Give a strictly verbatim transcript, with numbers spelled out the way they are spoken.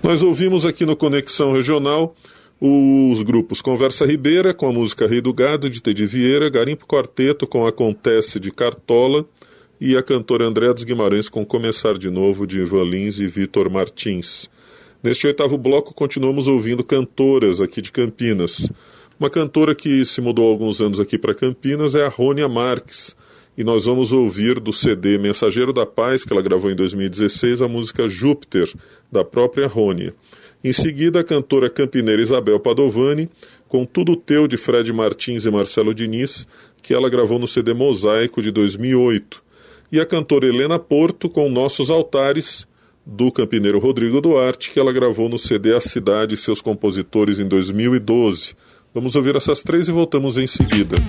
Nós ouvimos aqui no Conexão Regional os grupos Conversa Ribeira, com a música Rei do Gado, de Tedi Vieira, Garimpo Quarteto, com Acontece, de Cartola, e a cantora Andréa dos Guimarães, com Começar de Novo, de Ivan Lins e Vitor Martins. Neste oitavo bloco, continuamos ouvindo cantoras aqui de Campinas. Uma cantora que se mudou há alguns anos aqui para Campinas é a Rônia Marques, e nós vamos ouvir do C D Mensageiro da Paz, que ela gravou em dois mil e dezesseis, a música Júpiter, da própria Rônia. Em seguida, a cantora campineira Isabel Padovani, com Tudo Teu, de Fred Martins e Marcelo Diniz, que ela gravou no C D Mosaico, de dois mil e oito. E a cantora Helena Porto, com Nossos Altares, do campineiro Rodrigo Duarte, que ela gravou no C D A Cidade e Seus Compositores, em dois mil e doze. Vamos ouvir essas três e voltamos em seguida.